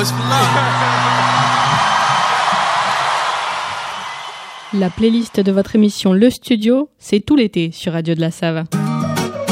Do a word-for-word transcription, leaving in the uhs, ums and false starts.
boys for love. La playlist de votre émission Le Studio, c'est tout l'été sur Radio de la Save.